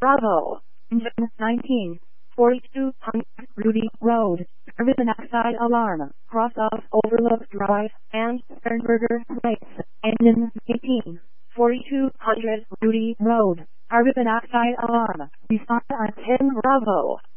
Bravo. Engine 19. 4200 Rudy Road. Service and outside alarm. Cross off Overlook Drive and Sternberger Place. Engine 18. 4200 Rudy Road. Carbon monoxide alarm. Respond on 10 Bravo.